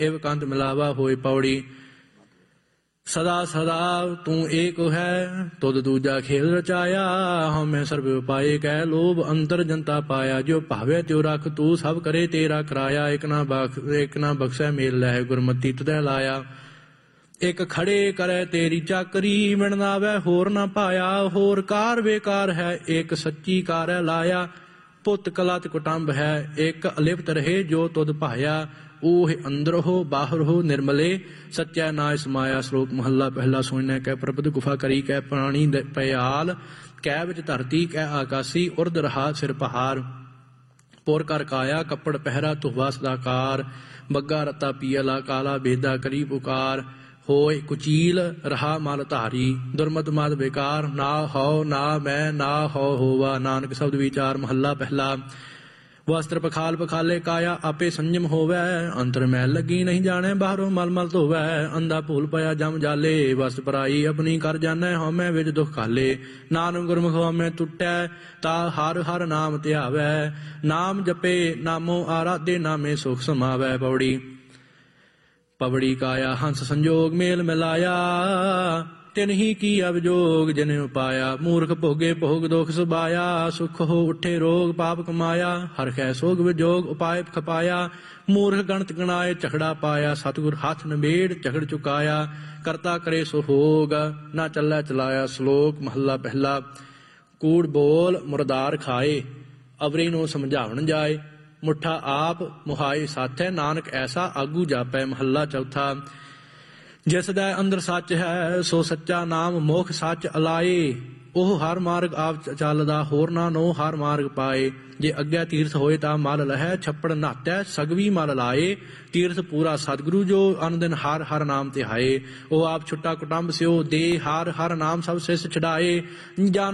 इव कंत मिलावा होए पौड़ी। सदा सदा तू एक है तुद दूजा खेल रचाया, हमें सर्व उपाय कह लोभ अंतर जनता पाया। जो भावे त्यो रख तू सब करे तेरा कराया, एक ना बख्शै मेल लह गुरमति तुदै लाया। एक खड़े करे तेरी चाकरी, मिण नावै होर ना पाया। होर कार बेकार है एक सच्ची कार लाया। पुत कलत कुटुंब है एक अलिप्त रहे जो तुद भाया। ऊह अंदर हो बाहर हो निर्मले सच्चा नाय समाया। श्लोक महला पहला। सोने कै प्रपद गुफा करी कै प्राणी पयाल, कै विच धरती कै आकाशी उर्द रहा सिर पहार। पुर कर काया कपड़ पहरा तुहवा सदाकार, बग्गा रता पियला काला बेदा करी पुकार। होय कुचील रहा मल धारी दुर्मत मत बेकार, ना हो ना मैं ना हो होवा। नानक शब्द विचार। महला पहला। वस्त्र पखाल पखाले काया आपे संयम होवै, अंतर मैल लगी नहीं जाने बाहरों मल मल धोवै। अंधा भूल पया जम जाले, वस्त पराई अपनी कर जानै हमें विच दुख खाले। नानक गुरमुख हमें टुटै ता हर हर नाम ध्यावै, नाम जपे नामो आराधे नामे सुख समावै। पौड़ी। पवड़ी काया हंस संजोग मेल मिलाया, तिन ही की अवजोग जिने उपाया। मूर्ख भोगे भोग दुख सुबाया, सुख हो उठे रोग पाप कमाया। हरखै सोग विजोग उपाय खपाया, मूर्ख गणत गणाए झगड़ा पाया। सतगुर हाथ नबेड़ झगड़ चुकाया, करता करे सो होग ना चलै चलाया। श्लोक महला पहला। कूड़ बोल मुरदार खाए, अवरे नो समझावन जाए। मुठा आप मुहाए साथै, नानक ऐसा आगू जापै। महला चौथा। जिस दै अंदर सच है सो सच्चा नाम मोख सच अलाए। ओह हर मार्ग आप चलदा होर ना नो हर मार्ग पाए। जे अग्ञा तीर्थ होए ता मल लहै, छप्पड़ नहातै सगवी मल लाए। तीर्थ पूरा सतगुरु जो अन दिन हर हर नाम तिहाए। ओ आप छुट्टा कुटुंब स्यो दे हर हर नाम सब सिस छड़ाए।